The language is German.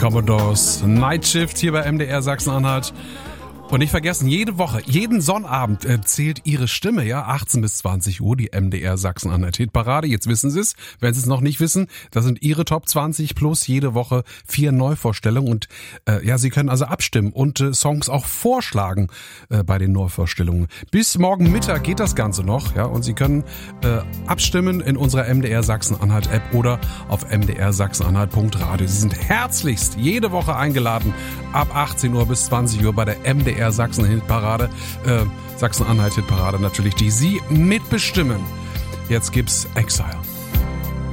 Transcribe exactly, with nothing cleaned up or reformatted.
Commodores Night Shift hier bei M D R Sachsen-Anhalt. Und nicht vergessen, jede Woche, jeden Sonnabend äh, zählt Ihre Stimme, ja, achtzehn bis zwanzig Uhr, die M D R Sachsen-Anhalt Hitparade. Jetzt wissen Sie es, wenn Sie es noch nicht wissen, das sind Ihre Top zwanzig plus jede Woche vier Neuvorstellungen. Und äh, ja, Sie können also abstimmen und äh, Songs auch vorschlagen äh, bei den Neuvorstellungen. Bis morgen Mittag geht das Ganze noch, ja, und Sie können äh, abstimmen in unserer M D R Sachsen-Anhalt App oder auf m d r sachsenanhalt punkt radio. Sie sind herzlichst jede Woche eingeladen, ab achtzehn Uhr bis zwanzig Uhr bei der M D R Sachsen-Hitparade, äh, Sachsen-Anhalt Hitparade natürlich, die Sie mitbestimmen. Jetzt gibt's Exile.